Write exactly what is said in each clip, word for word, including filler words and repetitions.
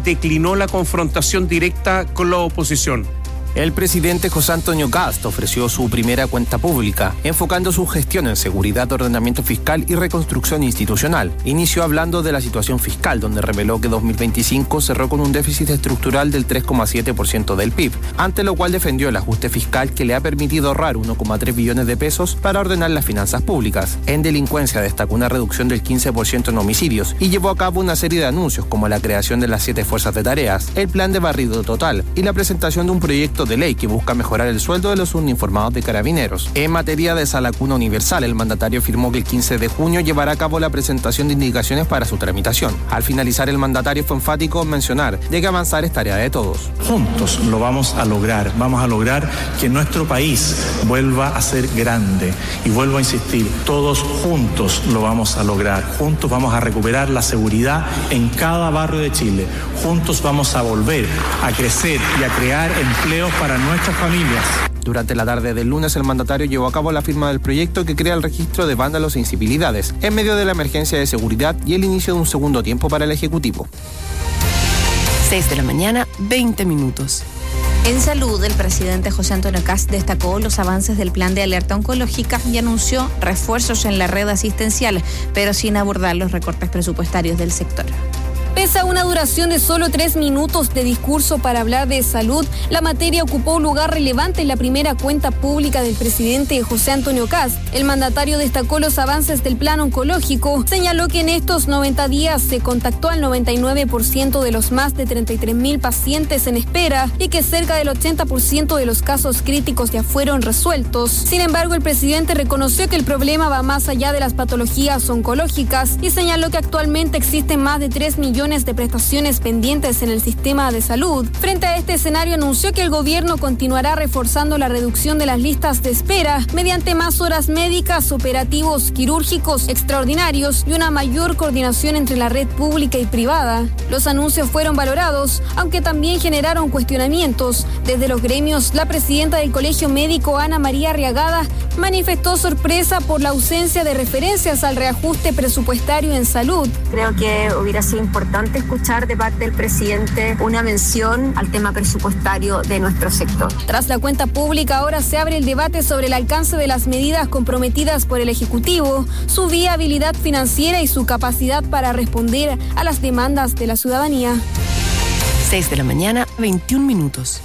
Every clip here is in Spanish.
declinó la confrontación directa con la oposición. El presidente José Antonio Kast ofreció su primera cuenta pública, enfocando su gestión en seguridad, ordenamiento fiscal y reconstrucción institucional. Inició hablando de la situación fiscal, donde reveló que dos mil veinticinco cerró con un déficit estructural del tres coma siete por ciento del P I B, ante lo cual defendió el ajuste fiscal que le ha permitido ahorrar uno coma tres billones de pesos para ordenar las finanzas públicas. En delincuencia destacó una reducción del quince por ciento en homicidios y llevó a cabo una serie de anuncios como la creación de las siete fuerzas de tareas, el plan de barrido total y la presentación de un proyecto de ley que busca mejorar el sueldo de los uniformados de carabineros. En materia de sala cuna universal, el mandatario afirmó que el quince de junio llevará a cabo la presentación de indicaciones para su tramitación. Al finalizar, el mandatario fue enfático en mencionar de que avanzar es tarea de todos. Juntos lo vamos a lograr. Vamos a lograr que nuestro país vuelva a ser grande. Y vuelvo a insistir, todos juntos lo vamos a lograr. Juntos vamos a recuperar la seguridad en cada barrio de Chile. Juntos vamos a volver a crecer y a crear empleos para nuestras familias. Durante la tarde del lunes, el mandatario llevó a cabo la firma del proyecto que crea el registro de vándalos e incivilidades, en medio de la emergencia de seguridad y el inicio de un segundo tiempo para el Ejecutivo. seis de la mañana, veinte minutos. En salud, el presidente José Antonio Kast destacó los avances del plan de alerta oncológica y anunció refuerzos en la red asistencial, pero sin abordar los recortes presupuestarios del sector. Pese a una duración de solo tres minutos de discurso para hablar de salud, la materia ocupó un lugar relevante en la primera cuenta pública del presidente José Antonio Kast. El mandatario destacó los avances del plan oncológico, señaló que en estos noventa días se contactó al noventa y nueve por ciento de los más de treinta y tres mil pacientes en espera y que cerca del ochenta por ciento de los casos críticos ya fueron resueltos. Sin embargo, el presidente reconoció que el problema va más allá de las patologías oncológicas y señaló que actualmente existen más de tres millones de prestaciones pendientes en el sistema de salud. Frente a este escenario, anunció que el gobierno continuará reforzando la reducción de las listas de espera mediante más horas médicas, operativos quirúrgicos extraordinarios y una mayor coordinación entre la red pública y privada. Los anuncios fueron valorados, aunque también generaron cuestionamientos. Desde los gremios, la presidenta del Colegio Médico, Ana María Arriagada, manifestó sorpresa por la ausencia de referencias al reajuste presupuestario en salud. Creo que hubiera sido importante escuchar de parte del presidente una mención al tema presupuestario de nuestro sector. Tras la cuenta pública, ahora se abre el debate sobre el alcance de las medidas comprometidas por el Ejecutivo, su viabilidad financiera y su capacidad para responder a las demandas de la ciudadanía. seis de la mañana, veintiún minutos.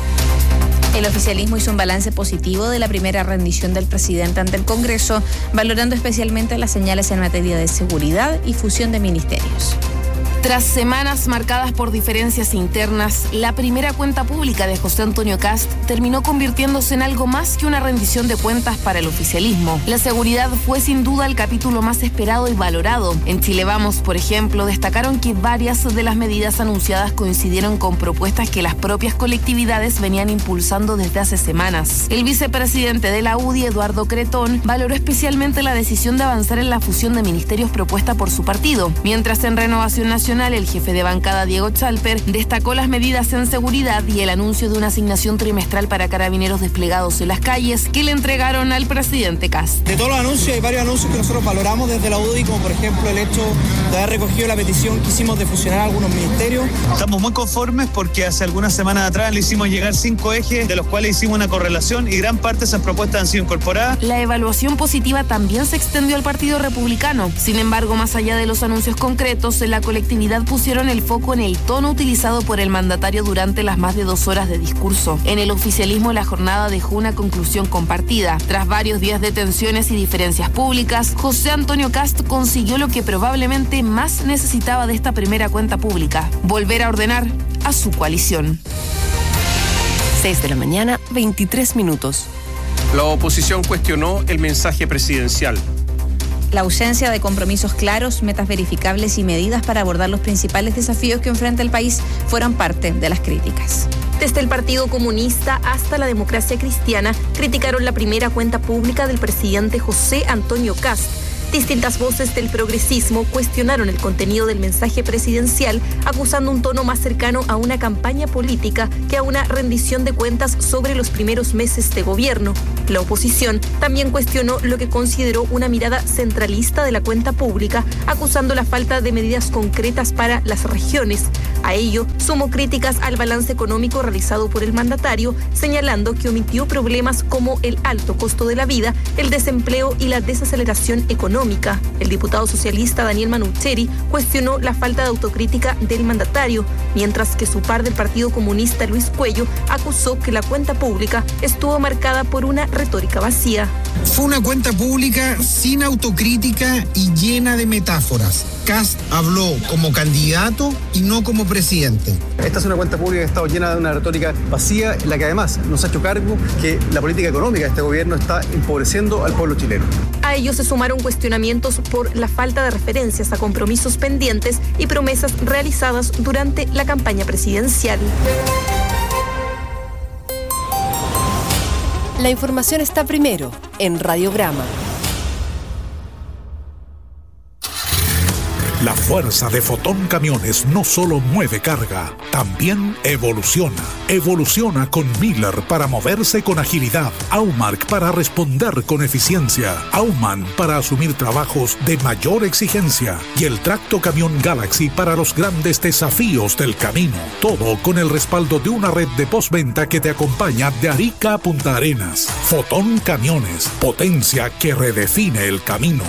El oficialismo hizo un balance positivo de la primera rendición del presidente ante el Congreso, valorando especialmente las señales en materia de seguridad y fusión de ministerios. Tras semanas marcadas por diferencias internas, la primera cuenta pública de José Antonio Kast terminó convirtiéndose en algo más que una rendición de cuentas para el oficialismo. La seguridad fue sin duda el capítulo más esperado y valorado. En Chile Vamos, por ejemplo, destacaron que varias de las medidas anunciadas coincidieron con propuestas que las propias colectividades venían impulsando desde hace semanas. El vicepresidente de la U D I, Eduardo Cretón, valoró especialmente la decisión de avanzar en la fusión de ministerios propuesta por su partido, mientras en Renovación Nacional el jefe de bancada Diego Chalper destacó las medidas en seguridad y el anuncio de una asignación trimestral para carabineros desplegados en las calles que le entregaron al presidente Kast. De todos los anuncios, hay varios anuncios que nosotros valoramos desde la U D I, como por ejemplo el hecho de haber recogido la petición que hicimos de fusionar algunos ministerios. Estamos muy conformes porque hace algunas semanas atrás le hicimos llegar cinco ejes, de los cuales hicimos una correlación y gran parte de esas propuestas han sido incorporadas. La evaluación positiva también se extendió al Partido Republicano. Sin embargo, más allá de los anuncios concretos, la colectividad pusieron el foco en el tono utilizado por el mandatario durante las más de dos horas de discurso. En el oficialismo, la jornada dejó una conclusión compartida. Tras varios días de tensiones y diferencias públicas, José Antonio Kast consiguió lo que probablemente más necesitaba de esta primera cuenta pública: volver a ordenar a su coalición. seis de la mañana, veintitrés minutos. La oposición cuestionó el mensaje presidencial. La ausencia de compromisos claros, metas verificables y medidas para abordar los principales desafíos que enfrenta el país fueron parte de las críticas. Desde el Partido Comunista hasta la Democracia Cristiana criticaron la primera cuenta pública del presidente José Antonio Kast. Distintas voces del progresismo cuestionaron el contenido del mensaje presidencial, acusando un tono más cercano a una campaña política que a una rendición de cuentas sobre los primeros meses de gobierno. La oposición también cuestionó lo que consideró una mirada centralista de la cuenta pública, acusando la falta de medidas concretas para las regiones. A ello sumó críticas al balance económico realizado por el mandatario, señalando que omitió problemas como el alto costo de la vida, el desempleo y la desaceleración económica. El diputado socialista Daniel Manucheri cuestionó la falta de autocrítica del mandatario, mientras que su par del Partido Comunista Luis Cuello acusó que la cuenta pública estuvo marcada por una retórica vacía. Fue una cuenta pública sin autocrítica y llena de metáforas. Kast habló como candidato y no como presidente. Esta es una cuenta pública que ha estado llena de una retórica vacía, en la que además nos ha hecho cargo que la política económica de este gobierno está empobreciendo al pueblo chileno. A ello se sumaron cuestionamientos por la falta de referencias a compromisos pendientes y promesas realizadas durante la campaña presidencial. La información está primero en Radiograma. La fuerza de Fotón Camiones no solo mueve carga, también evoluciona. Evoluciona con Miller para moverse con agilidad, Aumark para responder con eficiencia, Aumann para asumir trabajos de mayor exigencia y el Tracto Camión Galaxy para los grandes desafíos del camino. Todo con el respaldo de una red de postventa que te acompaña de Arica a Punta Arenas. Fotón Camiones, potencia que redefine el camino.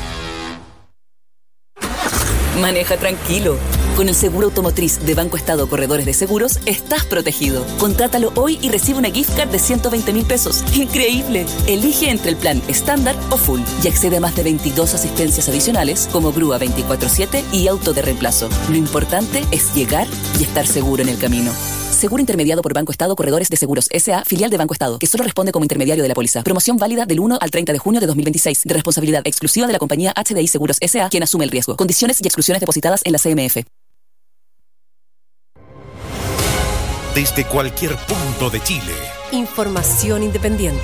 Maneja tranquilo. Con el seguro automotriz de Banco Estado Corredores de Seguros, estás protegido. Contrátalo hoy y recibe una gift card de ciento veinte mil pesos. ¡Increíble! Elige entre el plan estándar o full y accede a más de veintidós asistencias adicionales como grúa veinticuatro siete y auto de reemplazo. Lo importante es llegar y estar seguro en el camino. Seguro intermediado por Banco Estado Corredores de Seguros S A, filial de Banco Estado, que solo responde como intermediario de la póliza. Promoción válida del uno al treinta de junio de dos mil veintiséis, de responsabilidad exclusiva de la compañía H D I Seguros S A, quien asume el riesgo. Condiciones y exclusiones depositadas en la C M F. Desde cualquier punto de Chile. Información independiente.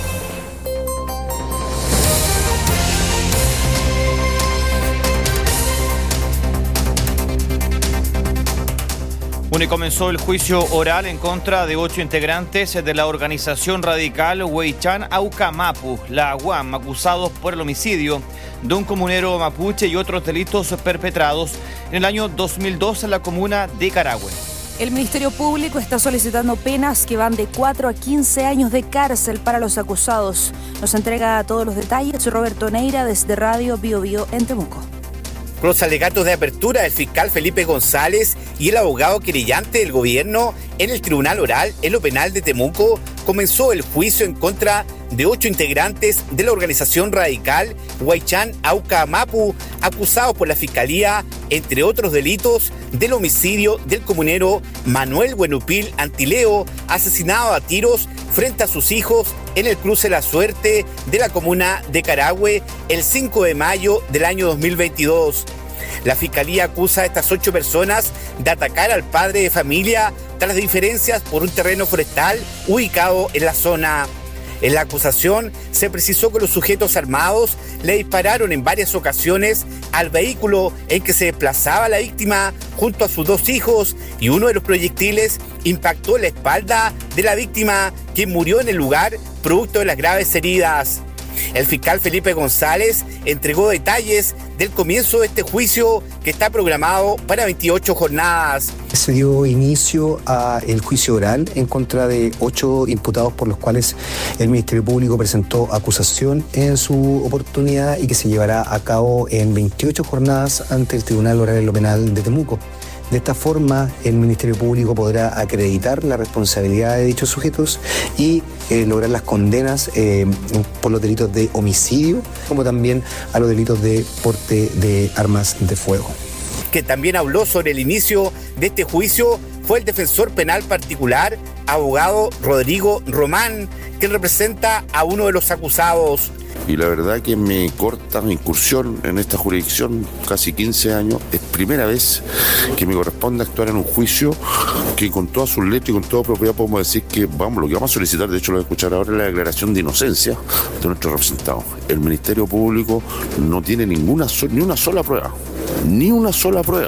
Bueno, y comenzó el juicio oral en contra de ocho integrantes de la organización radical Huaychán Aucamapu, la U A M, acusados por el homicidio de un comunero mapuche y otros delitos perpetrados en el año dos mil dos en la comuna de Carahue. El Ministerio Público está solicitando penas que van de cuatro a quince años de cárcel para los acusados. Nos entrega todos los detalles Roberto Neira desde Radio Bio Bio en Temuco. Con los alegatos de apertura del fiscal Felipe González y el abogado querellante del gobierno en el Tribunal Oral en lo Penal de Temuco, comenzó el juicio en contra de ocho integrantes de la organización radical Huaychán Aucamapu, acusados por la Fiscalía, entre otros delitos, del homicidio del comunero Manuel Buenupil Antileo, asesinado a tiros frente a sus hijos en el cruce La Suerte de la comuna de Carahue el cinco de mayo del año dos mil veintidós. La Fiscalía acusa a estas ocho personas de atacar al padre de familia tras diferencias por un terreno forestal ubicado en la zona. En la acusación se precisó que los sujetos armados le dispararon en varias ocasiones al vehículo en que se desplazaba la víctima junto a sus dos hijos y uno de los proyectiles impactó en la espalda de la víctima, quien murió en el lugar producto de las graves heridas. El fiscal Felipe González entregó detalles del comienzo de este juicio que está programado para veintiocho jornadas. Se dio inicio al juicio oral en contra de ocho imputados por los cuales el Ministerio Público presentó acusación en su oportunidad y que se llevará a cabo en veintiocho jornadas ante el Tribunal Oral en lo Penal de Temuco. De esta forma, el Ministerio Público podrá acreditar la responsabilidad de dichos sujetos y eh, lograr las condenas eh, por los delitos de homicidio, como también a los delitos de porte de armas de fuego. Que también habló sobre el inicio de este juicio fue el defensor penal particular, abogado Rodrigo Román, que representa a uno de los acusados. Y la verdad que mi corta incursión en esta jurisdicción, casi quince años, es primera vez que me corresponde actuar en un juicio que con toda su letra y con toda propiedad podemos decir que vamos, lo que vamos a solicitar, de hecho lo voy a escuchar ahora, es la declaración de inocencia de nuestro representado. El Ministerio Público no tiene ninguna ni una sola prueba, ni una sola prueba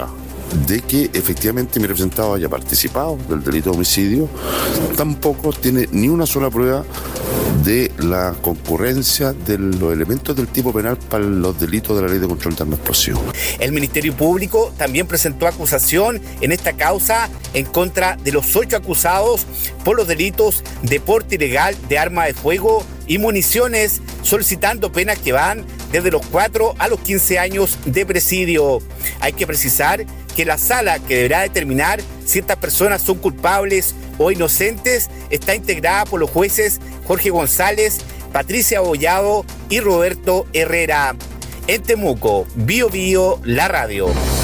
de que efectivamente mi representado haya participado del delito de homicidio. Tampoco tiene ni una sola prueba de la concurrencia de los elementos del tipo penal para los delitos de la Ley de Control de Armas Explosivas. El Ministerio Público también presentó acusación en esta causa en contra de los ocho acusados por los delitos de porte ilegal de armas de fuego y municiones, solicitando penas que van desde los cuatro a los quince años de presidio. Hay que precisar que la sala que deberá determinar si estas personas son culpables o inocentes está integrada por los jueces Jorge González, Patricia Bollado y Roberto Herrera. En Temuco, Bio Bio, la radio.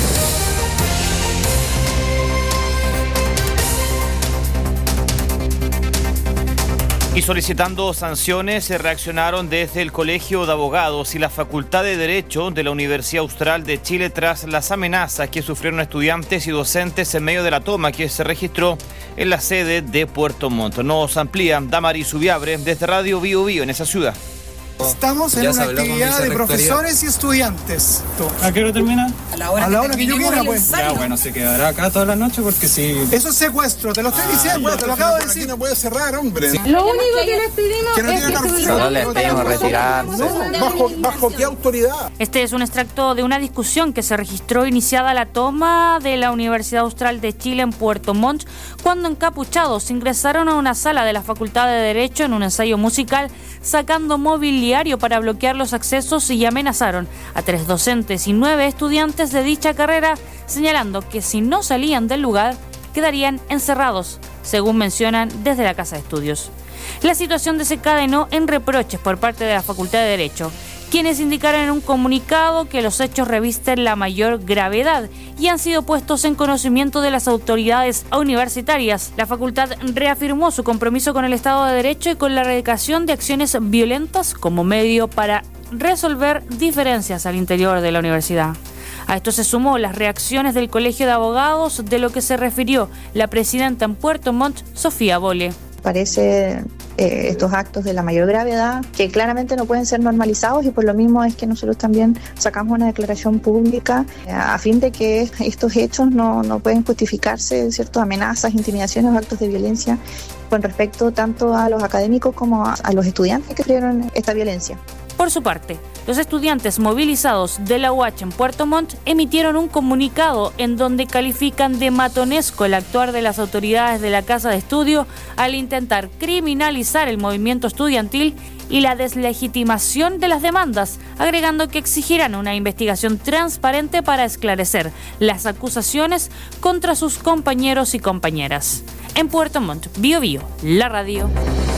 Y solicitando sanciones, se reaccionaron desde el Colegio de Abogados y la Facultad de Derecho de la Universidad Austral de Chile tras las amenazas que sufrieron estudiantes y docentes en medio de la toma que se registró en la sede de Puerto Montt. Nos amplía Damaris Ubiabre desde Radio Bio Bio en esa ciudad. Estamos en una actividad de profesores y estudiantes. ¿A qué hora termina? A la hora, a la hora que, que yo quiera, pues. Ya, bueno, se quedará acá toda la noche porque si... Eso es secuestro, te lo estoy ah, diciendo, te lo acabo de decir. No puede cerrar, hombre. Sí. Lo único que les pedimos que no es que... No les pedimos retirarse. No, ¿Bajo, ¿Bajo qué autoridad? Este es un extracto de una discusión que se registró iniciada la toma de la Universidad Austral de Chile en Puerto Montt, cuando encapuchados ingresaron a una sala de la Facultad de Derecho en un ensayo musical, sacando mobiliario para bloquear los accesos y amenazaron a tres docentes y nueve estudiantes de dicha carrera, señalando que si no salían del lugar quedarían encerrados, según mencionan desde la Casa de Estudios. La situación desencadenó en reproches por parte de la Facultad de Derecho, quienes indicaron en un comunicado que los hechos revisten la mayor gravedad y han sido puestos en conocimiento de las autoridades universitarias. La facultad reafirmó su compromiso con el Estado de Derecho y con la erradicación de acciones violentas como medio para resolver diferencias al interior de la universidad. A esto se sumó las reacciones del Colegio de Abogados, de lo que se refirió la presidenta en Puerto Montt, Sofía Bole. Parece eh, estos actos de la mayor gravedad que claramente no pueden ser normalizados, y por lo mismo es que nosotros también sacamos una declaración pública eh, a fin de que estos hechos no, no pueden justificarse, ¿cierto? Amenazas, intimidaciones o actos de violencia con respecto tanto a los académicos como a, a los estudiantes que sufrieron esta violencia. Por su parte, los estudiantes movilizados de la U H en Puerto Montt emitieron un comunicado en donde califican de matonesco el actuar de las autoridades de la Casa de Estudio al intentar criminalizar el movimiento estudiantil y la deslegitimación de las demandas, agregando que exigirán una investigación transparente para esclarecer las acusaciones contra sus compañeros y compañeras. En Puerto Montt, Bio Bio, la radio.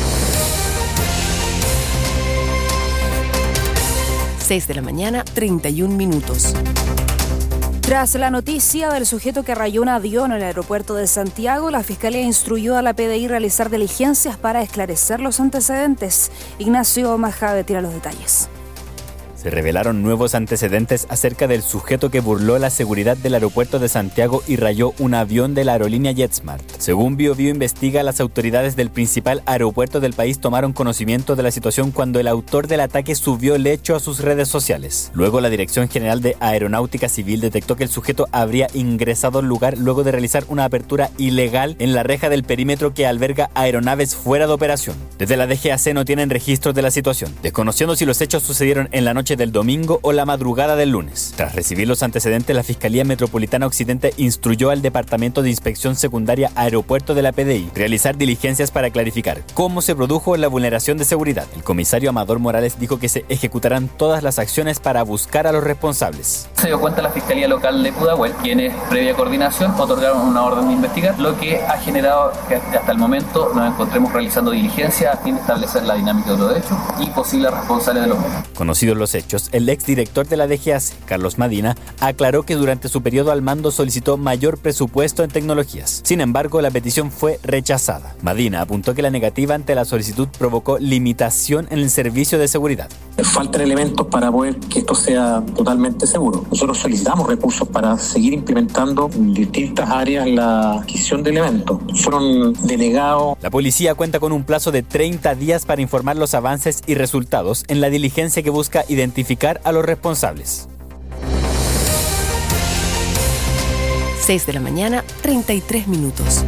seis de la mañana, treinta y un minutos. Tras la noticia del sujeto que rayó un avión en el aeropuerto de Santiago, la Fiscalía instruyó a la P D I realizar diligencias para esclarecer los antecedentes. Ignacio Majave tira los detalles. Se revelaron nuevos antecedentes acerca del sujeto que burló la seguridad del aeropuerto de Santiago y rayó un avión de la aerolínea JetSmart. Según Bio Bio investiga, las autoridades del principal aeropuerto del país tomaron conocimiento de la situación cuando el autor del ataque subió el hecho a sus redes sociales. Luego, la Dirección General de Aeronáutica Civil detectó que el sujeto habría ingresado al lugar luego de realizar una apertura ilegal en la reja del perímetro que alberga aeronaves fuera de operación. Desde la D G A C no tienen registros de la situación, desconociendo si los hechos sucedieron en la noche del domingo o la madrugada del lunes. Tras recibir los antecedentes, la Fiscalía Metropolitana Occidente instruyó al Departamento de Inspección Secundaria Aeropuerto de la P D I realizar diligencias para clarificar cómo se produjo la vulneración de seguridad. El comisario Amador Morales dijo que se ejecutarán todas las acciones para buscar a los responsables. Se dio cuenta la Fiscalía Local de Pudahuel, quienes, previa coordinación, otorgaron una orden de investigar, lo que ha generado que hasta el momento nos encontremos realizando diligencias a fin de establecer la dinámica de los hechos y posibles responsables de los mismos. Conocidos los hechos, el exdirector de la D G A C, Carlos Madina, aclaró que durante su periodo al mando solicitó mayor presupuesto en tecnologías. Sin embargo, la petición fue rechazada. Madina apuntó que la negativa ante la solicitud provocó limitación en el servicio de seguridad. Faltan elementos para poder que esto sea totalmente seguro. Nosotros solicitamos recursos para seguir implementando en distintas áreas la adquisición de elementos. Fueron denegados. La policía cuenta con un plazo de treinta días para informar los avances y resultados en la diligencia que busca identificar a los responsables. seis de la mañana, treinta y tres minutos.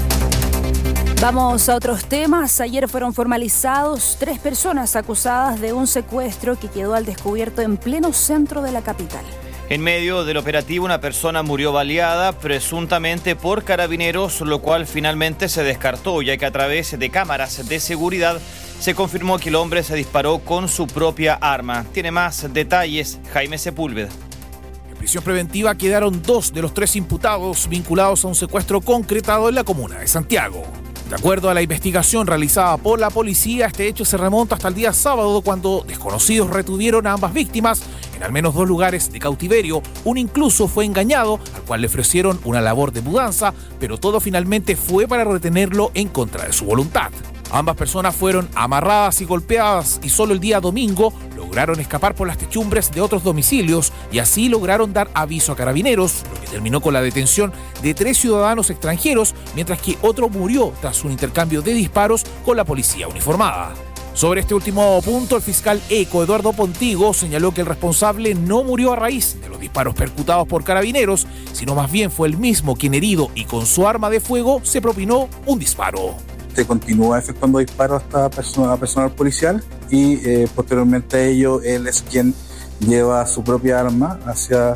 Vamos a otros temas. Ayer fueron formalizados tres personas acusadas de un secuestro que quedó al descubierto en pleno centro de la capital. En medio del operativo, una persona murió baleada, presuntamente por carabineros, lo cual finalmente se descartó, ya que a través de cámaras de seguridad se confirmó que el hombre se disparó con su propia arma. Tiene más detalles Jaime Sepúlveda. En prisión preventiva quedaron dos de los tres imputados vinculados a un secuestro concretado en la comuna de Santiago. De acuerdo a la investigación realizada por la policía, este hecho se remonta hasta el día sábado, cuando desconocidos retuvieron a ambas víctimas en al menos dos lugares de cautiverio. Uno incluso fue engañado, al cual le ofrecieron una labor de mudanza, pero todo finalmente fue para retenerlo en contra de su voluntad. Ambas personas fueron amarradas y golpeadas y solo el día domingo lograron escapar por las techumbres de otros domicilios y así lograron dar aviso a carabineros, lo que terminó con la detención de tres ciudadanos extranjeros, mientras que otro murió tras un intercambio de disparos con la policía uniformada. Sobre este último punto, el fiscal ECO, Eduardo Pontigo, señaló que el responsable no murió a raíz de los disparos percutados por carabineros, sino más bien fue el mismo quien, herido y con su arma de fuego, se propinó un disparo. Se continúa efectuando disparos hasta persona, personal policial y eh, posteriormente a ello él es quien lleva su propia arma hacia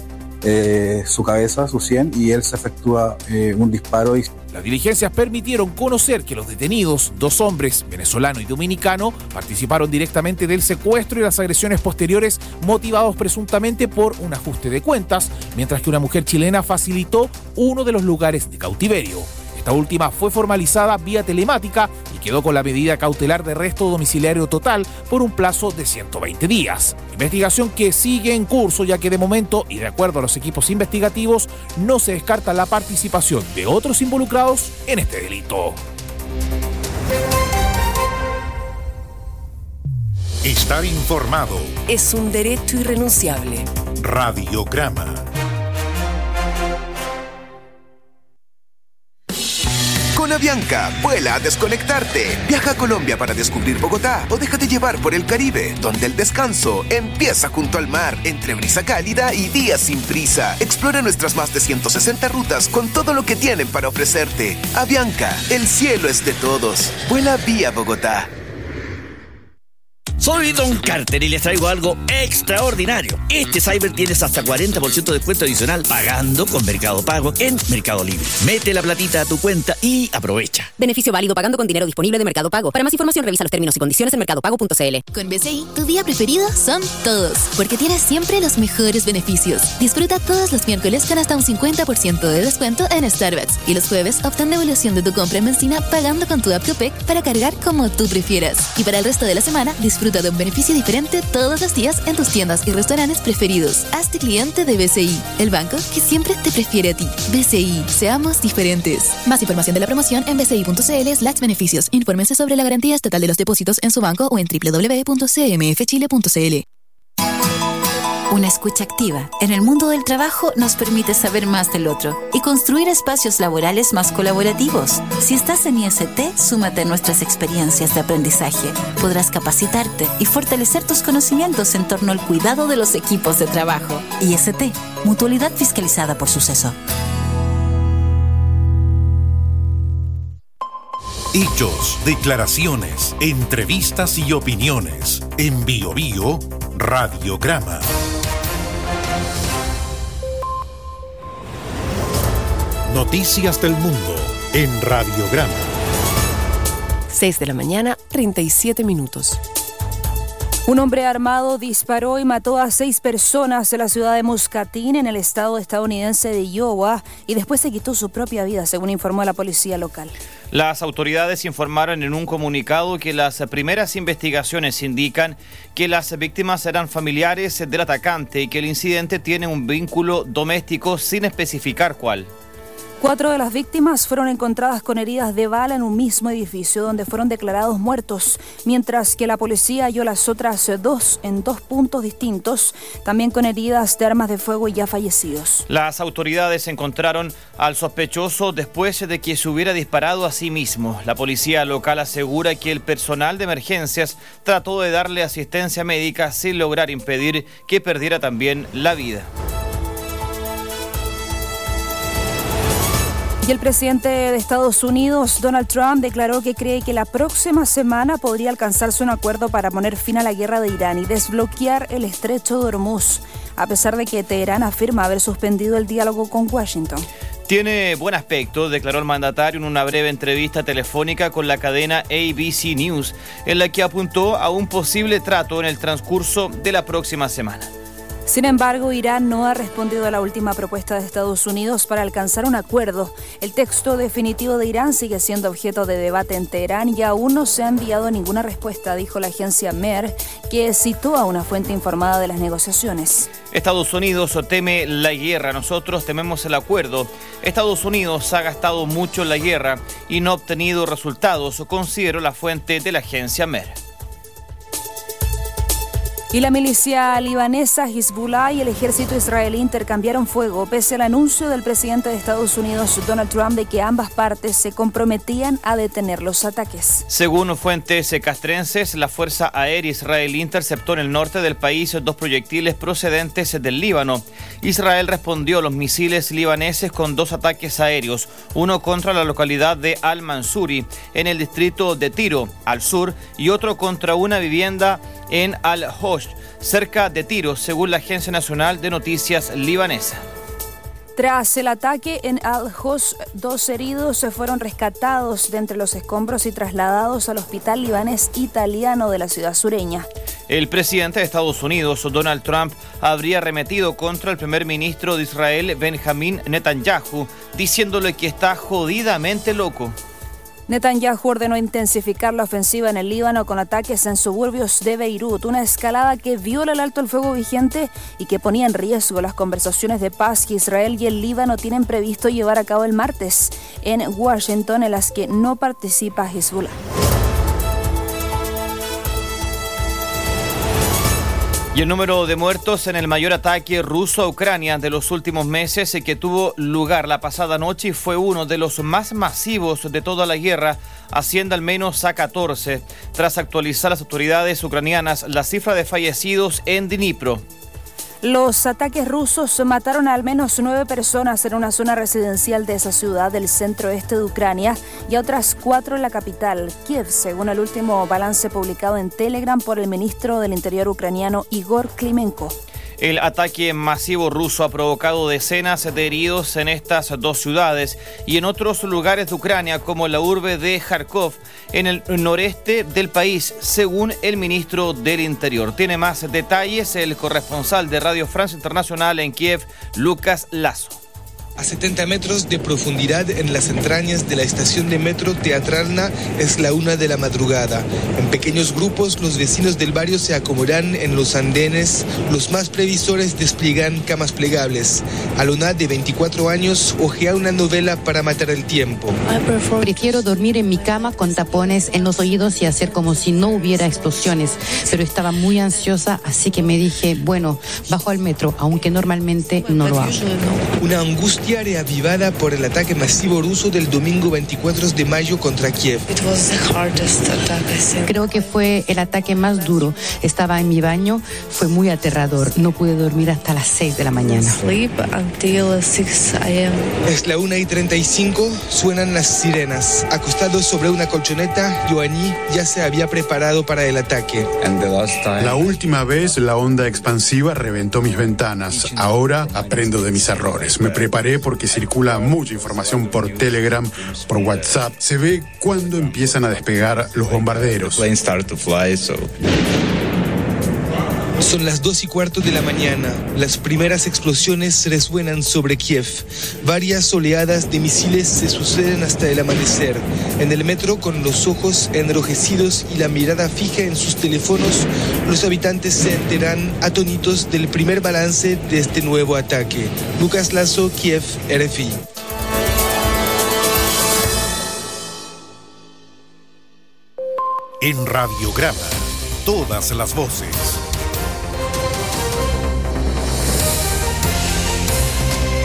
eh, su cabeza, su sien, y él se efectúa eh, un disparo. Y... Las diligencias permitieron conocer que los detenidos, dos hombres, venezolano y dominicano, participaron directamente del secuestro y las agresiones posteriores, motivados presuntamente por un ajuste de cuentas, mientras que una mujer chilena facilitó uno de los lugares de cautiverio. Esta última fue formalizada vía telemática y quedó con la medida cautelar de arresto domiciliario total por un plazo de ciento veinte días. Investigación que sigue en curso, ya que de momento, y de acuerdo a los equipos investigativos, no se descarta la participación de otros involucrados en este delito. Estar informado es un derecho irrenunciable. Radiograma. Con Avianca, vuela a desconectarte. Viaja a Colombia para descubrir Bogotá o déjate llevar por el Caribe, donde el descanso empieza junto al mar, entre brisa cálida y días sin prisa. Explora nuestras más de ciento sesenta rutas con todo lo que tienen para ofrecerte. Avianca, el cielo es de todos. Vuela vía Bogotá. Soy Don Carter y les traigo algo extraordinario. Este Cyber tienes hasta cuarenta por ciento de descuento adicional pagando con Mercado Pago en Mercado Libre. Mete la platita a tu cuenta y aprovecha. Beneficio válido pagando con dinero disponible de Mercado Pago. Para más información revisa los términos y condiciones en mercado pago punto c l. Con B C I, tu día preferido son todos, porque tienes siempre los mejores beneficios. Disfruta todos los miércoles con hasta un cincuenta por ciento de descuento en Starbucks. Y los jueves obtén devolución de tu compra en benzina pagando con tu app Copec para cargar como tú prefieras. Y para el resto de la semana, disfruta de un beneficio diferente todos los días en tus tiendas y restaurantes preferidos. Hazte cliente de B C I, el banco que siempre te prefiere a ti. B C I, seamos diferentes. Más información de la promoción en b c i punto c l slash beneficios. Infórmense sobre la garantía estatal de los depósitos en su banco o en w w w punto c m f chile punto c l. Una escucha activa en el mundo del trabajo nos permite saber más del otro y construir espacios laborales más colaborativos. Si estás en I S T, súmate a nuestras experiencias de aprendizaje. Podrás capacitarte y fortalecer tus conocimientos en torno al cuidado de los equipos de trabajo. I S T, mutualidad fiscalizada por Suceso. Hechos, declaraciones, entrevistas y opiniones. En Bio Bio, Radiograma. Noticias del mundo en Radiograma. seis de la mañana, treinta y siete minutos. Un hombre armado disparó y mató a seis personas en la ciudad de Muscatine, en el estado estadounidense de Iowa, y después se quitó su propia vida, según informó la policía local. Las autoridades informaron en un comunicado que las primeras investigaciones indican que las víctimas eran familiares del atacante y que el incidente tiene un vínculo doméstico sin especificar cuál. Cuatro de las víctimas fueron encontradas con heridas de bala en un mismo edificio donde fueron declarados muertos, mientras que la policía halló las otras dos en dos puntos distintos, también con heridas de armas de fuego y ya fallecidos. Las autoridades encontraron al sospechoso después de que se hubiera disparado a sí mismo. La policía local asegura que el personal de emergencias trató de darle asistencia médica sin lograr impedir que perdiera también la vida. Y el presidente de Estados Unidos, Donald Trump, declaró que cree que la próxima semana podría alcanzarse un acuerdo para poner fin a la guerra de Irán y desbloquear el estrecho de Hormuz, a pesar de que Teherán afirma haber suspendido el diálogo con Washington. Tiene buen aspecto, declaró el mandatario en una breve entrevista telefónica con la cadena A B C News, en la que apuntó a un posible trato en el transcurso de la próxima semana. Sin embargo, Irán no ha respondido a la última propuesta de Estados Unidos para alcanzar un acuerdo. El texto definitivo de Irán sigue siendo objeto de debate en Teherán y aún no se ha enviado ninguna respuesta, dijo la agencia Mer, que citó a una fuente informada de las negociaciones. Estados Unidos teme la guerra, nosotros tememos el acuerdo. Estados Unidos ha gastado mucho en la guerra y no ha obtenido resultados, consideró la fuente de la agencia Mer. Y la milicia libanesa Hezbollah y el ejército israelí intercambiaron fuego pese al anuncio del presidente de Estados Unidos, Donald Trump, de que ambas partes se comprometían a detener los ataques. Según fuentes castrenses, la Fuerza Aérea Israelí interceptó en el norte del país dos proyectiles procedentes del Líbano. Israel respondió a los misiles libaneses con dos ataques aéreos, uno contra la localidad de Al-Mansuri, en el distrito de Tiro, al sur, y otro contra una vivienda en Al-Hosh, cerca de Tiro, según la Agencia Nacional de Noticias libanesa. Tras el ataque en Al-Hosh, dos heridos se fueron rescatados de entre los escombros y trasladados al hospital libanés italiano de la ciudad sureña. El presidente de Estados Unidos, Donald Trump, habría arremetido contra el primer ministro de Israel, Benjamín Netanyahu, diciéndole que está jodidamente loco. Netanyahu ordenó intensificar la ofensiva en el Líbano con ataques en suburbios de Beirut, una escalada que viola el alto el fuego vigente y que ponía en riesgo las conversaciones de paz que Israel y el Líbano tienen previsto llevar a cabo el martes en Washington, en las que no participa Hezbollah. Y el número de muertos en el mayor ataque ruso a Ucrania de los últimos meses, que tuvo lugar la pasada noche y fue uno de los más masivos de toda la guerra, asciende al menos a catorce, tras actualizar las autoridades ucranianas la cifra de fallecidos en Dnipro. Los ataques rusos mataron a al menos nueve personas en una zona residencial de esa ciudad del centro-este de Ucrania y a otras cuatro en la capital, Kiev, según el último balance publicado en Telegram por el ministro del Interior ucraniano Igor Klimenko. El ataque masivo ruso ha provocado decenas de heridos en estas dos ciudades y en otros lugares de Ucrania, como la urbe de Kharkov, en el noreste del país, según el ministro del Interior. Tiene más detalles el corresponsal de Radio France Internacional en Kiev, Lucas Lazo. A setenta metros de profundidad en las entrañas de la estación de metro Teatralna es la una de la madrugada. En pequeños grupos los vecinos del barrio se acomodan en los andenes. Los más previsores despliegan camas plegables. Alona, de veinticuatro años, hojea una novela para matar el tiempo. Prefiero dormir en mi cama con tapones en los oídos y hacer como si no hubiera explosiones, pero estaba muy ansiosa, así que me dije, bueno, bajo al metro, aunque normalmente no lo hago. Una angustia reavivada por el ataque masivo ruso del domingo veinticuatro de mayo contra Kiev. Creo que fue el ataque más duro. Estaba en mi baño, fue muy aterrador. No pude dormir hasta las seis de la mañana. Es la una y treinta y cinco, suenan las sirenas. Acostado sobre una colchoneta, Ioanni ya se había preparado para el ataque. La última vez la onda expansiva reventó mis ventanas. Ahora aprendo de mis errores. Me preparé porque circula mucha información por Telegram, por WhatsApp. Se ve cuando empiezan a despegar los bombarderos. Son las dos y cuarto de la mañana. Las primeras explosiones resuenan sobre Kiev. Varias oleadas de misiles se suceden hasta el amanecer. En el metro, con los ojos enrojecidos y la mirada fija en sus teléfonos, los habitantes se enteran atónitos del primer balance de este nuevo ataque. Lucas Lazo, Kiev, R F I. En Radiograma, todas las voces.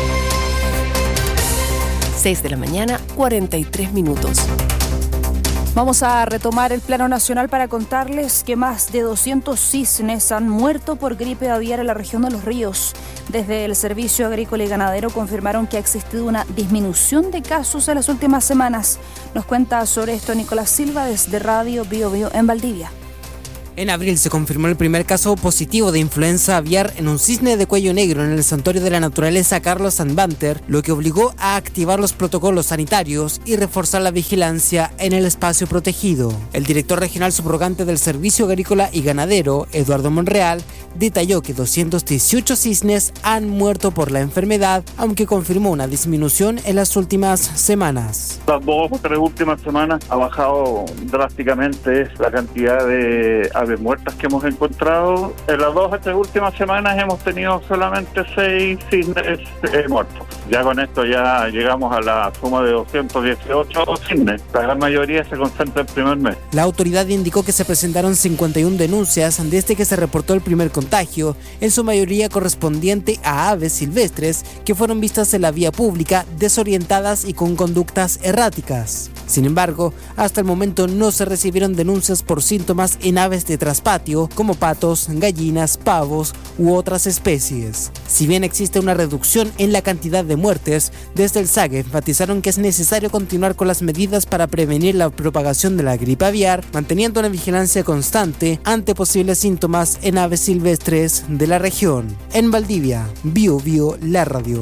seis de la mañana, cuarenta y tres minutos. Vamos a retomar el plano nacional para contarles que más de doscientos cisnes han muerto por gripe aviar en la región de Los Ríos. Desde el Servicio Agrícola y Ganadero confirmaron que ha existido una disminución de casos en las últimas semanas. Nos cuenta sobre esto Nicolás Silva desde Radio Bio Bio en Valdivia. En abril se confirmó el primer caso positivo de influenza aviar en un cisne de cuello negro en el Santuario de la Naturaleza Carlos Sanbanter, lo que obligó a activar los protocolos sanitarios y reforzar la vigilancia en el espacio protegido. El director regional subrogante del Servicio Agrícola y Ganadero, Eduardo Monreal, detalló que doscientos dieciocho cisnes han muerto por la enfermedad, aunque confirmó una disminución en las últimas semanas. Las dos o tres últimas semanas ha bajado drásticamente la cantidad de aves muertas que hemos encontrado. En las dos o tres últimas semanas hemos tenido solamente seis cisnes eh, muertos. Ya con esto ya llegamos a la suma de doscientos dieciocho cisnes. La gran mayoría se concentra el primer mes. La autoridad indicó que se presentaron cincuenta y una denuncias desde que se reportó el primer contagio, en su mayoría correspondiente a aves silvestres que fueron vistas en la vía pública desorientadas y con conductas erráticas. Sin embargo, hasta el momento no se recibieron denuncias por síntomas en aves de traspatio como patos, gallinas, pavos u otras especies. Si bien existe una reducción en la cantidad de muertes, desde el SAG enfatizaron que es necesario continuar con las medidas para prevenir la propagación de la gripe aviar, manteniendo una vigilancia constante ante posibles síntomas en aves silvestres de la región. En Valdivia, Bio Bio, la radio.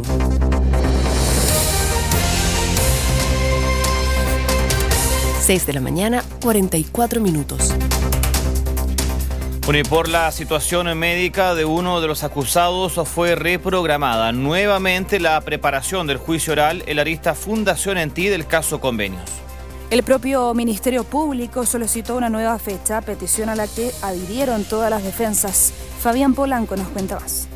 seis de la mañana, cuarenta y cuatro minutos. Bueno, y por la situación médica de uno de los acusados fue reprogramada nuevamente la preparación del juicio oral en la arista Fundación En Ti del caso Convenios. El propio Ministerio Público solicitó una nueva fecha, petición a la que adhirieron todas las defensas. Fabián Polanco nos cuenta más.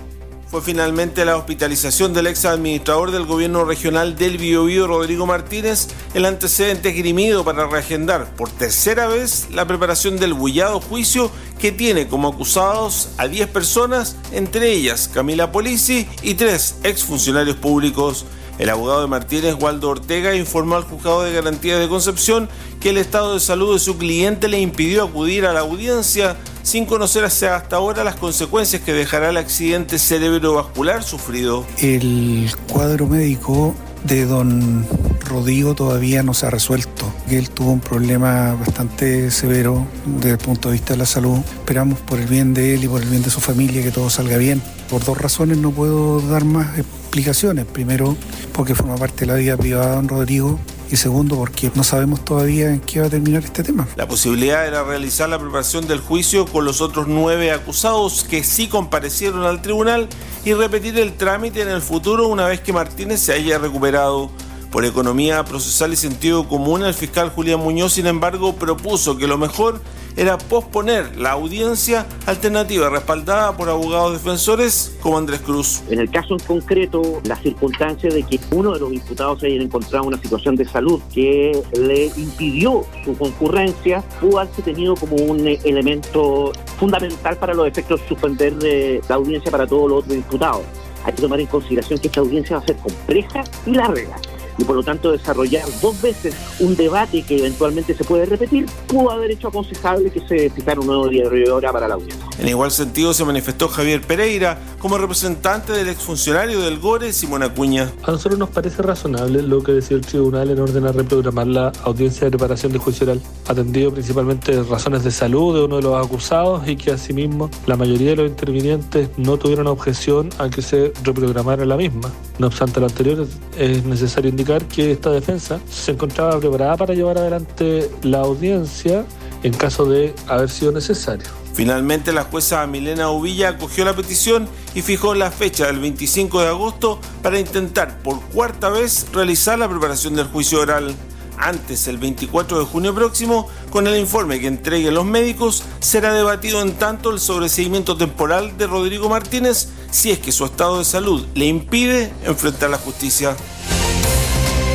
Fue finalmente la hospitalización del ex administrador del gobierno regional del Biobío, Rodrigo Martínez, el antecedente esgrimido para reagendar por tercera vez la preparación del bullado juicio que tiene como acusados a diez personas, entre ellas Camila Polisi y tres exfuncionarios públicos. El abogado de Martínez, Waldo Ortega, informó al juzgado de garantía de Concepción que el estado de salud de su cliente le impidió acudir a la audiencia sin conocer hasta ahora las consecuencias que dejará el accidente cerebrovascular sufrido. El cuadro médico de don Rodrigo todavía no se ha resuelto. Él tuvo un problema bastante severo desde el punto de vista de la salud. Esperamos por el bien de él y por el bien de su familia que todo salga bien. Por dos razones no puedo dar más explicaciones. Primero, porque forma parte de la vida privada de don Rodrigo. Y segundo, porque no sabemos todavía en qué va a terminar este tema. La posibilidad era realizar la preparación del juicio con los otros nueve acusados que sí comparecieron al tribunal y repetir el trámite en el futuro una vez que Martínez se haya recuperado. Por economía procesal y sentido común, el fiscal Julián Muñoz, sin embargo, propuso que lo mejor era posponer la audiencia, alternativa respaldada por abogados defensores como Andrés Cruz. En el caso en concreto, la circunstancia de que uno de los imputados haya encontrado una situación de salud que le impidió su concurrencia, pudo haberse tenido como un elemento fundamental para los efectos de suspender de la audiencia para todos los otros imputados. Hay que tomar en consideración que esta audiencia va a ser compleja y larga. Y por lo tanto desarrollar dos veces un debate que eventualmente se puede repetir, pudo haber hecho aconsejable que se fijara un nuevo día de hora para la audiencia. En igual sentido se manifestó Javier Pereira como representante del exfuncionario del Gore, Simón Acuña. A nosotros nos parece razonable lo que decía el tribunal en orden a reprogramar la audiencia de preparación de juicio oral, atendido principalmente razones de salud de uno de los acusados y que asimismo la mayoría de los intervinientes no tuvieron objeción a que se reprogramara la misma. No obstante lo anterior, es necesario indicar que esta defensa se encontraba preparada para llevar adelante la audiencia en caso de haber sido necesario. Finalmente, la jueza Milena Uvilla acogió la petición y fijó la fecha del veinticinco de agosto para intentar por cuarta vez realizar la preparación del juicio oral. Antes, el veinticuatro de junio próximo, con el informe que entreguen los médicos, será debatido en tanto el sobreseimiento temporal de Rodrigo Martínez si es que su estado de salud le impide enfrentar la justicia.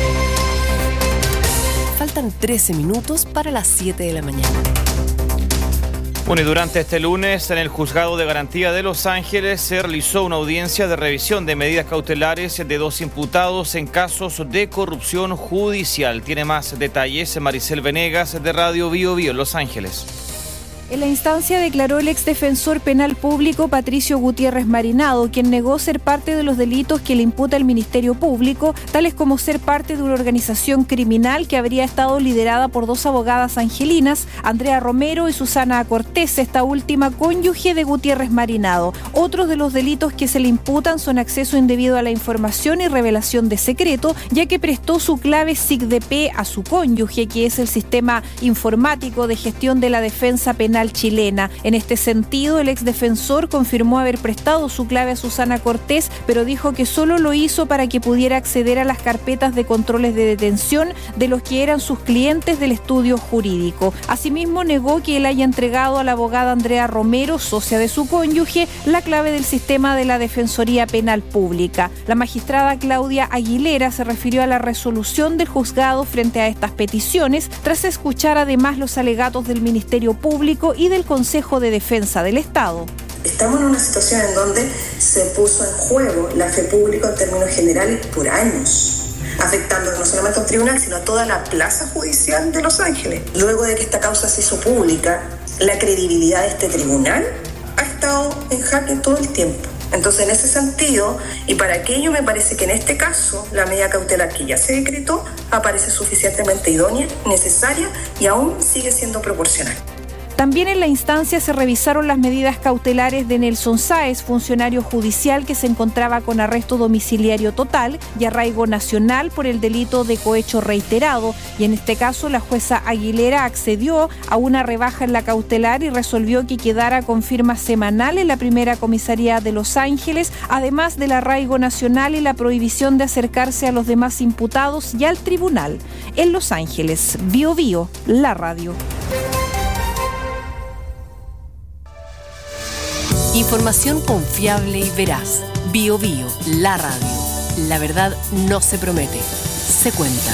Faltan trece minutos para las siete de la mañana. Bueno, y durante este lunes en el Juzgado de Garantía de Los Ángeles se realizó una audiencia de revisión de medidas cautelares de dos imputados en casos de corrupción judicial. Tiene más detalles Maricel Venegas de Radio Bio Bio Los Ángeles. En la instancia declaró el exdefensor penal público Patricio Gutiérrez Marinado, quien negó ser parte de los delitos que le imputa el Ministerio Público, tales como ser parte de una organización criminal que habría estado liderada por dos abogadas angelinas, Andrea Romero y Susana Cortés, esta última cónyuge de Gutiérrez Marinado. Otros de los delitos que se le imputan son acceso indebido a la información y revelación de secreto, ya que prestó su clave S I C D P a su cónyuge, que es el sistema informático de gestión de la defensa penal chilena. En este sentido, el exdefensor confirmó haber prestado su clave a Susana Cortés, pero dijo que solo lo hizo para que pudiera acceder a las carpetas de controles de detención de los que eran sus clientes del estudio jurídico. Asimismo, negó que él haya entregado a la abogada Andrea Romero, socia de su cónyuge, la clave del sistema de la Defensoría Penal Pública. La magistrada Claudia Aguilera se refirió a la resolución del juzgado frente a estas peticiones, tras escuchar además los alegatos del Ministerio Público y del Consejo de Defensa del Estado. Estamos en una situación en donde se puso en juego la fe pública en términos generales por años, afectando no solamente a un tribunal, sino a toda la plaza judicial de Los Ángeles. Luego de que esta causa se hizo pública, la credibilidad de este tribunal ha estado en jaque todo el tiempo. Entonces, en ese sentido, y para aquello me parece que en este caso, la medida cautelar que ya se decretó aparece suficientemente idónea, necesaria y aún sigue siendo proporcional. También en la instancia se revisaron las medidas cautelares de Nelson Sáez, funcionario judicial que se encontraba con arresto domiciliario total y arraigo nacional por el delito de cohecho reiterado. Y en este caso la jueza Aguilera accedió a una rebaja en la cautelar y resolvió que quedara con firma semanal en la primera comisaría de Los Ángeles, además del arraigo nacional y la prohibición de acercarse a los demás imputados y al tribunal. En Los Ángeles, Bio Bio, la radio. Información confiable y veraz. Bio Bio, la radio. La verdad no se promete, se cuenta.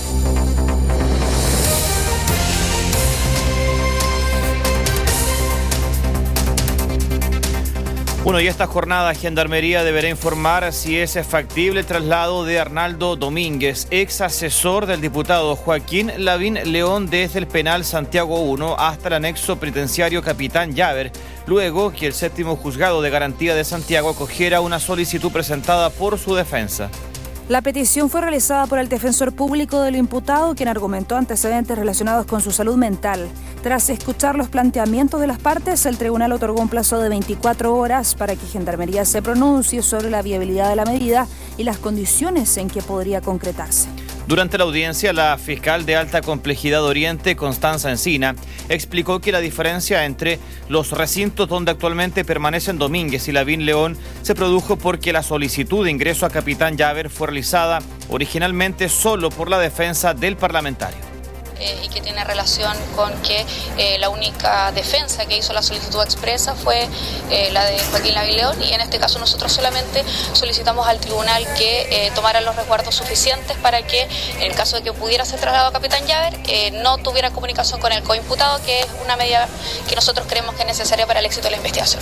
Bueno, y esta jornada Gendarmería deberá informar si es factible el traslado de Arnaldo Domínguez, ex asesor del diputado Joaquín Lavín León, desde el penal Santiago uno hasta el anexo penitenciario Capitán Llaver, luego que el séptimo juzgado de garantía de Santiago acogiera una solicitud presentada por su defensa. La petición fue realizada por el defensor público del imputado, quien argumentó antecedentes relacionados con su salud mental. Tras escuchar los planteamientos de las partes, el tribunal otorgó un plazo de veinticuatro horas para que Gendarmería se pronuncie sobre la viabilidad de la medida y las condiciones en que podría concretarse. Durante la audiencia, la fiscal de alta complejidad Oriente, Constanza Encina, explicó que la diferencia entre los recintos donde actualmente permanecen Domínguez y Lavín León se produjo porque la solicitud de ingreso a Capitán Llaver fue realizada originalmente solo por la defensa del parlamentario. Eh, y que tiene relación con que eh, la única defensa que hizo la solicitud expresa fue eh, la de Joaquín Lavín León, y en este caso nosotros solamente solicitamos al tribunal que eh, tomara los resguardos suficientes para que, en el caso de que pudiera ser trasladado a Capitán Llaver, eh, no tuviera comunicación con el coimputado, que es una medida que nosotros creemos que es necesaria para el éxito de la investigación.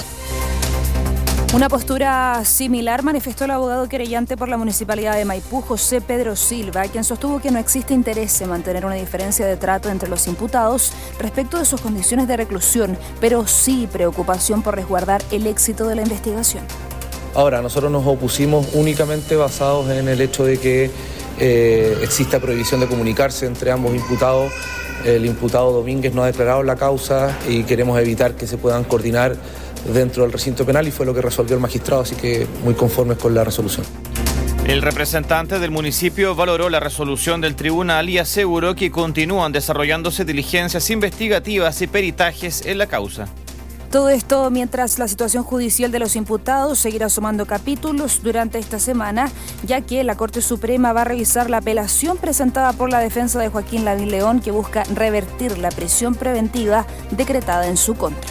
Una postura similar manifestó el abogado querellante por la Municipalidad de Maipú, José Pedro Silva, quien sostuvo que no existe interés en mantener una diferencia de trato entre los imputados respecto de sus condiciones de reclusión, pero sí preocupación por resguardar el éxito de la investigación. Ahora, nosotros nos opusimos únicamente basados en el hecho de que eh, exista prohibición de comunicarse entre ambos imputados. El imputado Domínguez no ha declarado la causa y queremos evitar que se puedan coordinar dentro del recinto penal, y fue lo que resolvió el magistrado, así que muy conformes con la resolución. El representante del municipio valoró la resolución del tribunal y aseguró que continúan desarrollándose diligencias investigativas y peritajes en la causa. Todo esto mientras la situación judicial de los imputados seguirá sumando capítulos durante esta semana, ya que la Corte Suprema va a revisar la apelación presentada por la defensa de Joaquín Lavín León, que busca revertir la prisión preventiva decretada en su contra.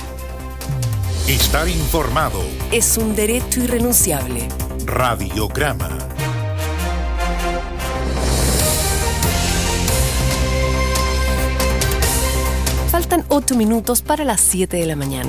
Estar informado es un derecho irrenunciable. Radiograma. Faltan ocho minutos para las siete de la mañana.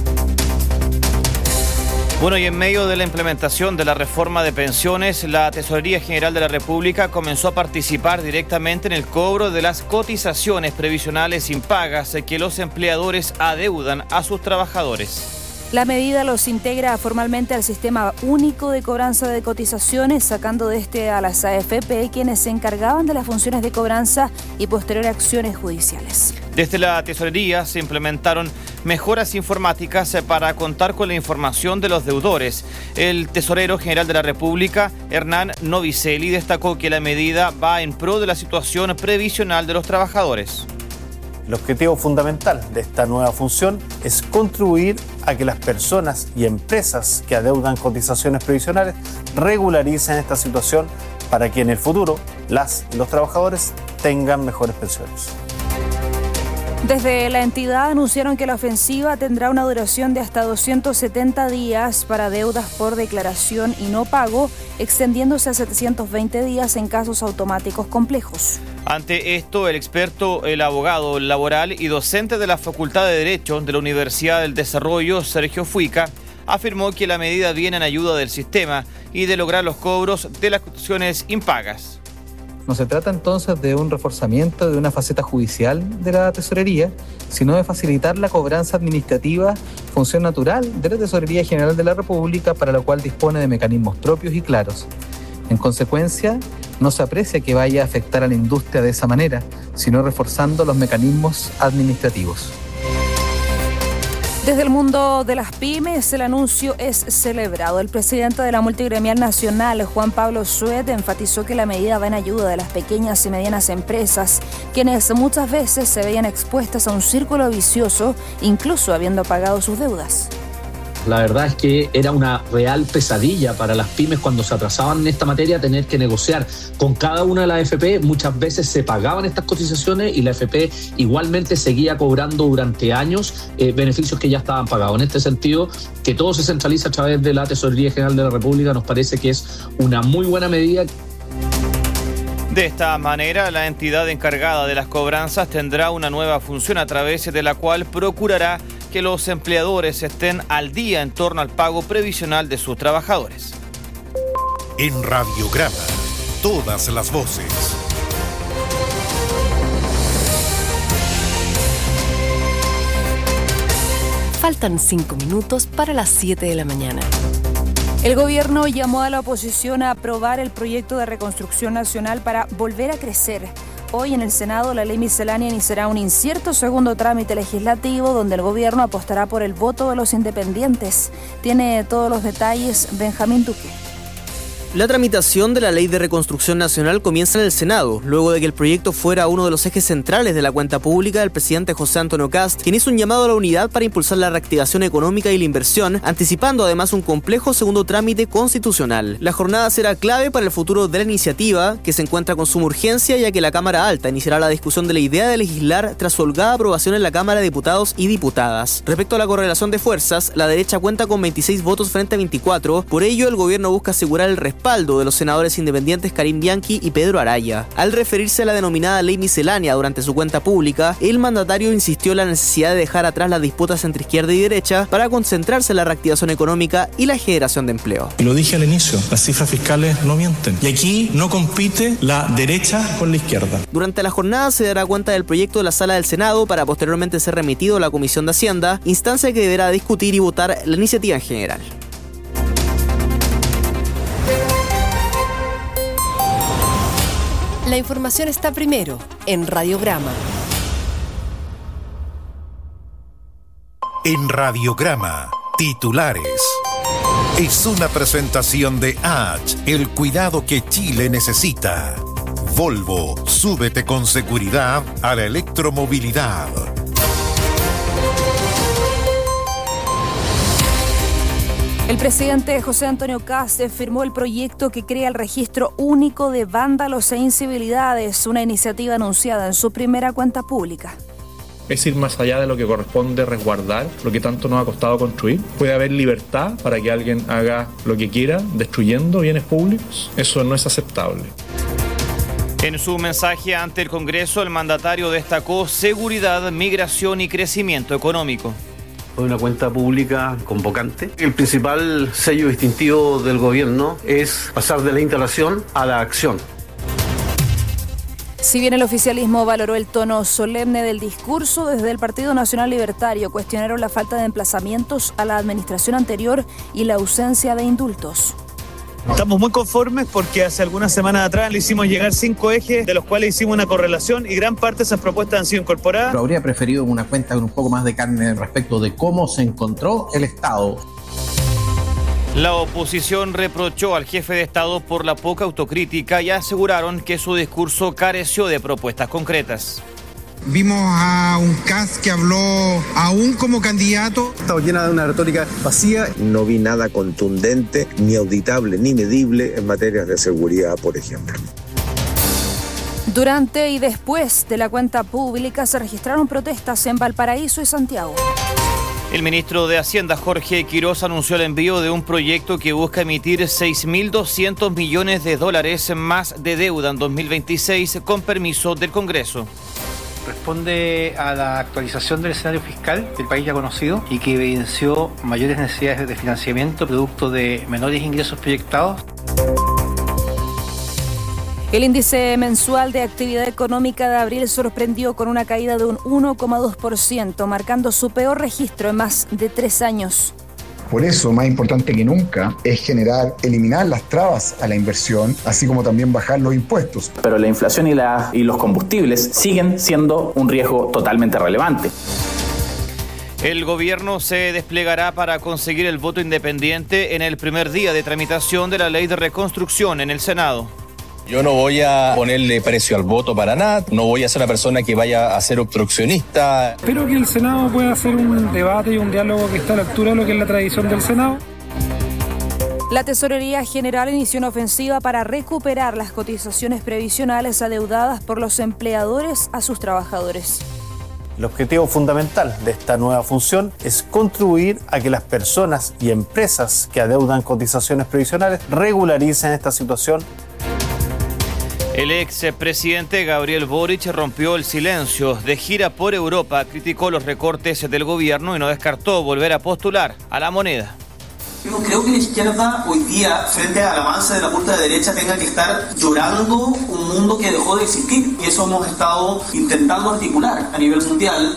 Bueno, y en medio de la implementación de la reforma de pensiones, la Tesorería General de la República comenzó a participar directamente en el cobro de las cotizaciones previsionales impagas que los empleadores adeudan a sus trabajadores. La medida los integra formalmente al Sistema Único de Cobranza de Cotizaciones, sacando de este a las A F P, quienes se encargaban de las funciones de cobranza y posteriores acciones judiciales. Desde la Tesorería se implementaron mejoras informáticas para contar con la información de los deudores. El Tesorero General de la República, Hernán Novicelli, destacó que la medida va en pro de la situación previsional de los trabajadores. El objetivo fundamental de esta nueva función es contribuir a que las personas y empresas que adeudan cotizaciones previsionales regularicen esta situación para que en el futuro las y los trabajadores tengan mejores pensiones. Desde la entidad anunciaron que la ofensiva tendrá una duración de hasta doscientos setenta días para deudas por declaración y no pago, extendiéndose a setecientos veinte días en casos automáticos complejos. Ante esto, el experto, el abogado laboral y docente de la Facultad de Derecho de la Universidad del Desarrollo, Sergio Fuica, afirmó que la medida viene en ayuda del sistema y de lograr los cobros de las cotizaciones impagas. No se trata entonces de un reforzamiento de una faceta judicial de la tesorería, sino de facilitar la cobranza administrativa, función natural de la Tesorería General de la República, para la cual dispone de mecanismos propios y claros. En consecuencia, no se aprecia que vaya a afectar a la industria de esa manera, sino reforzando los mecanismos administrativos. Desde el mundo de las pymes, el anuncio es celebrado. El presidente de la Multigremial Nacional, Juan Pablo Suet, enfatizó que la medida va en ayuda de las pequeñas y medianas empresas, quienes muchas veces se veían expuestas a un círculo vicioso, incluso habiendo pagado sus deudas. La verdad es que era una real pesadilla para las pymes cuando se atrasaban en esta materia, tener que negociar con cada una de las A F P. Muchas veces se pagaban estas cotizaciones y la A F P igualmente seguía cobrando durante años eh, beneficios que ya estaban pagados. En este sentido, que todo se centraliza a través de la Tesorería General de la República nos parece que es una muy buena medida. De esta manera, la entidad encargada de las cobranzas tendrá una nueva función a través de la cual procurará que los empleadores estén al día en torno al pago previsional de sus trabajadores. En Radiograma, todas las voces. Faltan cinco minutos para las siete de la mañana. El gobierno llamó a la oposición a aprobar el proyecto de reconstrucción nacional para volver a crecer. Hoy en el Senado la ley miscelánea iniciará un incierto segundo trámite legislativo donde el gobierno apostará por el voto de los independientes. Tiene todos los detalles Benjamín Duque. La tramitación de la Ley de Reconstrucción Nacional comienza en el Senado, luego de que el proyecto fuera uno de los ejes centrales de la cuenta pública del presidente José Antonio Kast, quien hizo un llamado a la unidad para impulsar la reactivación económica y la inversión, anticipando además un complejo segundo trámite constitucional. La jornada será clave para el futuro de la iniciativa, que se encuentra con suma urgencia, ya que la Cámara Alta iniciará la discusión de la idea de legislar tras su holgada aprobación en la Cámara de Diputados y Diputadas. Respecto a la correlación de fuerzas, la derecha cuenta con veintiséis votos frente a veinticuatro, por ello el gobierno busca asegurar el respaldo respaldo de los senadores independientes Karim Bianchi y Pedro Araya. Al referirse a la denominada ley miscelánea durante su cuenta pública, el mandatario insistió en la necesidad de dejar atrás las disputas entre izquierda y derecha para concentrarse en la reactivación económica y la generación de empleo. Y lo dije al inicio, las cifras fiscales no mienten. Y aquí no compite la derecha con la izquierda. Durante la jornada se dará cuenta del proyecto de la Sala del Senado para posteriormente ser remitido a la Comisión de Hacienda, instancia que deberá discutir y votar la iniciativa en general. La información está primero en Radiograma. En Radiograma, titulares. Es una presentación de H, el cuidado que Chile necesita. Volvo, súbete con seguridad a la electromovilidad. El presidente José Antonio Kast firmó el proyecto que crea el registro único de vándalos e incivilidades, una iniciativa anunciada en su primera cuenta pública. Es ir más allá de lo que corresponde resguardar, lo que tanto nos ha costado construir. Puede haber libertad para que alguien haga lo que quiera, destruyendo bienes públicos. Eso no es aceptable. En su mensaje ante el Congreso, el mandatario destacó seguridad, migración y crecimiento económico. Una cuenta pública convocante. El principal sello distintivo del gobierno es pasar de la instalación a la acción. Si bien el oficialismo valoró el tono solemne del discurso, desde el Partido Nacional Libertario cuestionaron la falta de emplazamientos a la administración anterior y la ausencia de indultos. Estamos muy conformes porque hace algunas semanas atrás le hicimos llegar cinco ejes, de los cuales hicimos una correlación y gran parte de esas propuestas han sido incorporadas. Pero habría preferido una cuenta con un poco más de carne respecto de cómo se encontró el Estado. La oposición reprochó al jefe de Estado por la poca autocrítica y aseguraron que su discurso careció de propuestas concretas. Vimos a un Kast que habló aún como candidato. Estaba llena de una retórica vacía. No vi nada contundente, ni auditable, ni medible en materias de seguridad, por ejemplo. Durante y después de la cuenta pública se registraron protestas en Valparaíso y Santiago. El ministro de Hacienda, Jorge Quiroz, anunció el envío de un proyecto que busca emitir seis mil doscientos millones de dólares más de deuda en dos mil veintiséis con permiso del Congreso. Responde a la actualización del escenario fiscal del país ya conocido y que evidenció mayores necesidades de financiamiento producto de menores ingresos proyectados. El índice mensual de actividad económica de abril sorprendió con una caída de un uno coma dos por ciento, marcando su peor registro en más de tres años. Por eso, más importante que nunca, es generar, eliminar las trabas a la inversión, así como también bajar los impuestos. Pero la inflación y, la, y los combustibles siguen siendo un riesgo totalmente relevante. El gobierno se desplegará para conseguir el voto independiente en el primer día de tramitación de la ley de reconstrucción en el Senado. Yo no voy a ponerle precio al voto para nada, no voy a ser una persona que vaya a ser obstruccionista. Espero que el Senado pueda hacer un debate y un diálogo que está a la altura de lo que es la tradición del Senado. La Tesorería General inició una ofensiva para recuperar las cotizaciones previsionales adeudadas por los empleadores a sus trabajadores. El objetivo fundamental de esta nueva función es contribuir a que las personas y empresas que adeudan cotizaciones previsionales regularicen esta situación. El expresidente Gabriel Boric rompió el silencio. De gira por Europa, criticó los recortes del gobierno y no descartó volver a postular a la moneda. Yo creo que la izquierda hoy día, frente al avance de la ultraderecha, tenga que estar llorando un mundo que dejó de existir. Y eso hemos estado intentando articular a nivel mundial.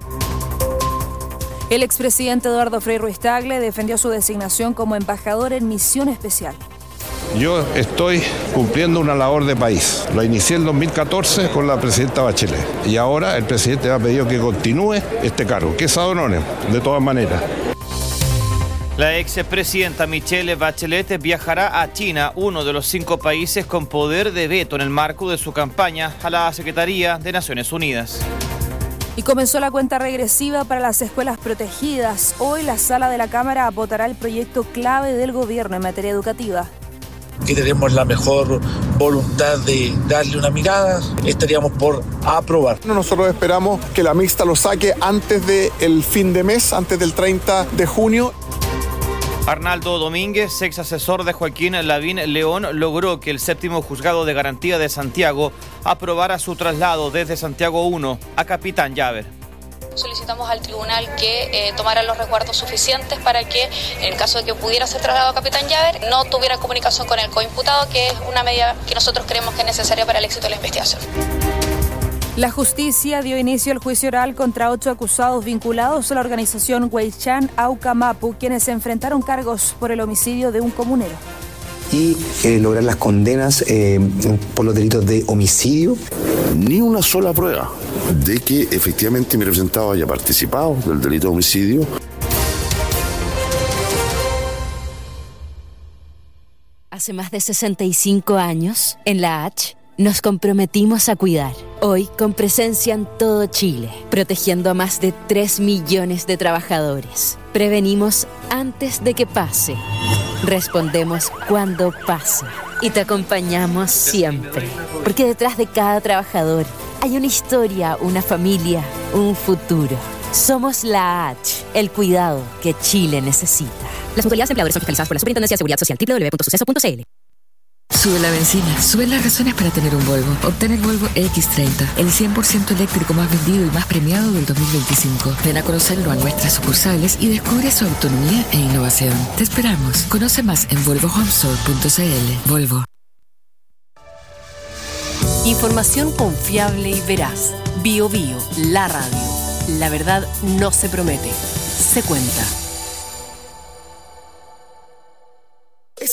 El expresidente Eduardo Frei Ruiz-Tagle defendió su designación como embajador en misión especial. Yo estoy cumpliendo una labor de país. La inicié en dos mil catorce con la presidenta Bachelet. Y ahora el presidente me ha pedido que continúe este cargo, que es ad honorem, de todas maneras. La expresidenta Michelle Bachelet viajará a China, uno de los cinco países con poder de veto en el marco de su campaña a la Secretaría de Naciones Unidas. Y comenzó la cuenta regresiva para las escuelas protegidas. Hoy la sala de la Cámara votará el proyecto clave del gobierno en materia educativa. Que tenemos la mejor voluntad de darle una mirada, estaríamos por aprobar. Nosotros esperamos que la mixta lo saque antes del fin de mes, antes del treinta de junio. Arnaldo Domínguez, ex asesor de Joaquín Lavín León, logró que el séptimo juzgado de garantía de Santiago aprobara su traslado desde Santiago uno a Capitán Llaver. Solicitamos al tribunal que eh, tomara los resguardos suficientes para que, en el caso de que pudiera ser trasladado a Capitán Llaver, no tuviera comunicación con el coimputado, que es una medida que nosotros creemos que es necesaria para el éxito de la investigación. La justicia dio inicio al juicio oral contra ocho acusados vinculados a la organización Huaychán Auca Mapu, quienes se enfrentaron cargos por el homicidio de un comunero. Y eh, lograr las condenas eh, por los delitos de homicidio. Ni una sola prueba de que efectivamente mi representado haya participado del delito de homicidio. Hace más de sesenta y cinco años, en la H, nos comprometimos a cuidar. Hoy, con presencia en todo Chile, protegiendo a más de tres millones de trabajadores. Prevenimos antes de que pase. Respondemos cuando pase. Y te acompañamos siempre. Porque detrás de cada trabajador hay una historia, una familia, un futuro. Somos la H, el cuidado que Chile necesita. Las mutualidades empleadores son fiscalizadas por la Superintendencia de Seguridad Social, doble u doble u doble u punto suceso punto c l. Sube la benzina, suben las razones para tener un Volvo. Obtén el Volvo equis treinta, el cien por ciento eléctrico más vendido y más premiado del dos mil veinticinco. Ven a conocerlo a nuestras sucursales y descubre su autonomía e innovación. Te esperamos. Conoce más en volvo home store punto c l. Volvo. Información confiable y veraz. Bio Bio, la radio. La verdad no se promete, se cuenta.